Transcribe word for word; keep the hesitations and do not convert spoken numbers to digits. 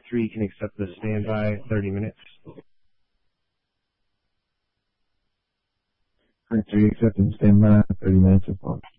three can accept the standby thirty minutes. Three accepting standby thirty minutes of launch.